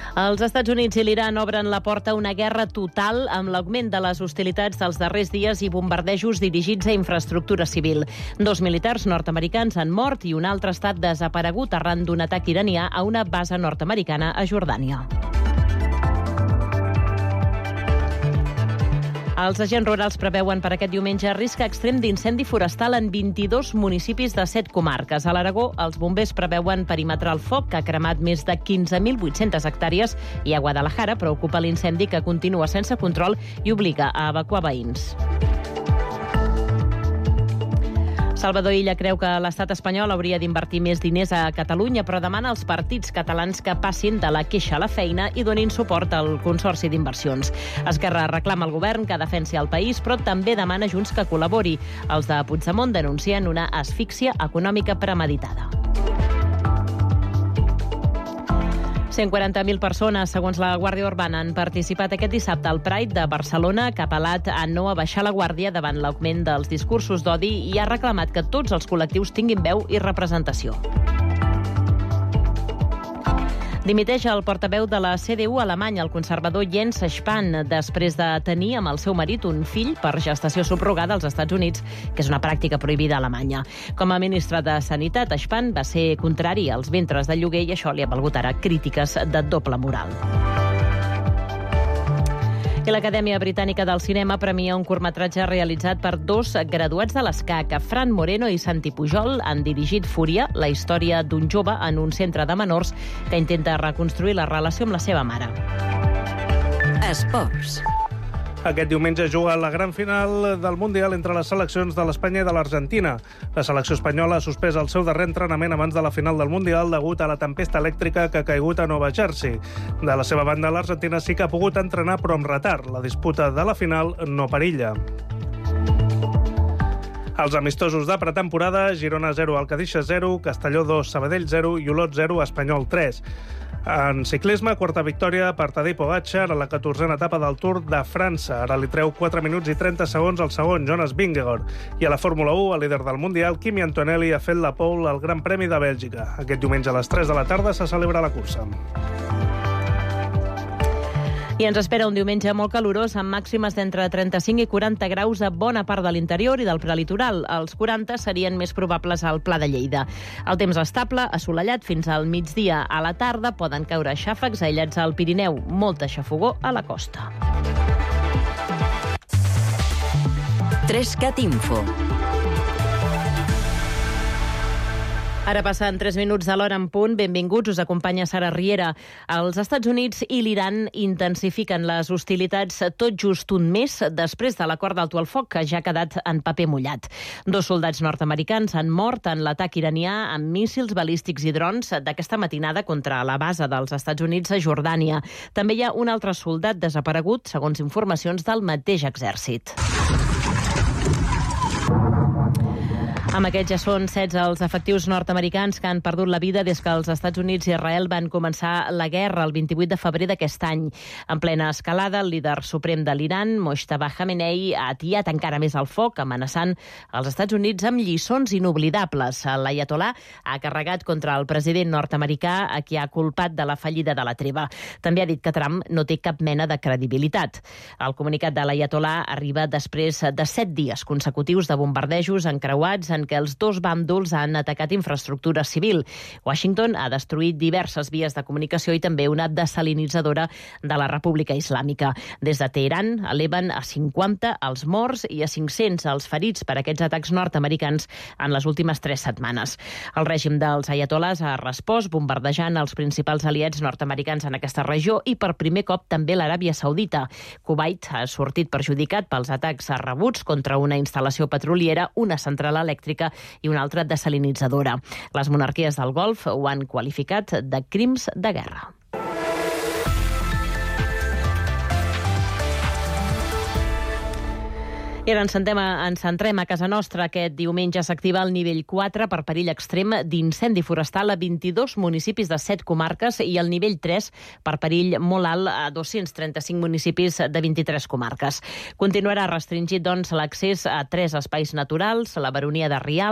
Els Estats Units i l'Iran obren la porta a una guerra total amb l'augment de les hostilitats dels darrers dies i bombardejos dirigits a infraestructura civil. 2 militars nord-americans han mort i un altre estat desaparegut arran d'un atac iranià a una base nord-americana a Jordània. Els agents rurals preveuen per aquest diumenge risc extrem d'incendi forestal en 22 municipis de 7 comarques. A l'Aragó, els bombers preveuen perimetrar el foc, que ha cremat més de 15.800 hectàrees, i a Guadalajara preocupa l'incendi, que continua sense control i obliga a evacuar veïns. Salvador Illa creu que l'estat espanyol hauria d'invertir més diners a Catalunya, però demana als partits catalans que passin de la queixa a la feina i donin suport al Consorci d'Inversions. Esquerra reclama al govern que defensi el país, però també demana a Junts que col·labori. Els de Puigdemont denuncien una asfíxia econòmica premeditada. 140.000 persones, segons la Guàrdia Urbana, han participat aquest dissabte al Pride de Barcelona, que ha apel·lat a no abaixar la guàrdia davant l'augment dels discursos d'odi i ha reclamat que tots els col·lectius tinguin veu i representació. Dimiteix el portaveu de la CDU alemanya, el conservador Jens Spahn, després de tenir amb el seu marit un fill per gestació subrogada als Estats Units, que és una pràctica prohibida a Alemanya. Com a ministre de Sanitat, Spahn va ser contrari als ventres de lloguer i això li ha valgut ara crítiques de doble moral. I l'Acadèmia Britànica del Cinema premia un curtmetratge realitzat per 2 graduats de l'ESCAC. Fran Moreno i Santi Pujol han dirigit Fúria, la història d'un jove en un centre de menors que intenta reconstruir la relació amb la seva mare. Esports. Aquest diumenge juga la gran final del Mundial entre les seleccions de l'Espanya i de l'Argentina. La selecció espanyola ha suspès el seu darrer entrenament abans de la final del Mundial degut a la tempesta elèctrica que ha caigut a Nova Jersey. De la seva banda, l'Argentina sí que ha pogut entrenar, però amb retard. La disputa de la final no perilla. Els amistosos de pretemporada: Girona 0, Alcadissa 0, Castelló 2, Sabadell 0 i Olot 0, Espanyol 3. En ciclisme, quarta victòria per Tadej Pogačar a la 14a etapa del Tour de França. Ara li treu 4 minuts i 30 segons al segon, Jonas Vingegaard. I a la Fórmula 1, el líder del Mundial, Kimi Antonelli, ha fet la pole al Gran Premi de Bèlgica. Aquest diumenge a les 3 de la tarda se celebra la cursa. I ens espera un diumenge molt calorós, amb màximes d'entre 35 i 40 graus a bona part de l'interior i del prelitoral. Els 40 serien més probables al Pla de Lleida. El temps estable, assolellat fins al migdia. A la tarda poden caure xàfecs aïllats al Pirineu, molta xafogor a la costa. 3CAT Info. Ara passen 3 minuts de l'hora en punt. Benvinguts, us acompanya Sara Riera. Els Estats Units i l'Iran intensifiquen les hostilitats tot just un mes després de l'acord d'alto el foc, que ja ha quedat en paper mullat. 2 soldats nord-americans han mort en l'atac iranià amb míssils balístics i drons d'aquesta matinada contra la base dels Estats Units a Jordània. També hi ha un altre soldat desaparegut, segons informacions del mateix exèrcit. Amb aquests ja són 16 els efectius nord-americans que han perdut la vida des que els Estats Units i Israel van començar la guerra el 28 de febrer d'aquest any. En plena escalada, el líder suprem de l'Iran, Mojtaba Khamenei, ha atiat encara més el foc, amenaçant els Estats Units amb lliçons inoblidables. L'Aiatolà ha carregat contra el president nord-americà, a qui ha culpat de la fallida de la treva. També ha dit que Trump no té cap mena de credibilitat. El comunicat de l'Aiatolà arriba després de 7 dies consecutius de bombardejos encreuats en què els 2 bàndols han atacat infraestructura civil. Washington ha destruït diverses vies de comunicació i també una desalinitzadora de la República Islàmica. Des de Teheran eleven a 50 els morts i a 500 els ferits per aquests atacs nord-americans en les últimes 3 setmanes. El règim dels aiatolàs ha respost bombardejant els principals aliats nord-americans en aquesta regió i per primer cop també l'Aràbia Saudita. Kuwait ha sortit perjudicat pels atacs rebuts contra una instal·lació petroliera, una central elèctrica i una altra desalinitzadora. Les monarquies del Golf ho han qualificat de crims de guerra. I ara ens centrem a casa nostra. Aquest diumenge s'activa el nivell 4 per perill extrem d'incendi forestal a 22 municipis de 7 comarques i el nivell 3 per perill molt alt a 235 municipis de 23 comarques. Continuarà restringit, doncs, l'accés a 3 espais naturals, la Baronia de Rialb,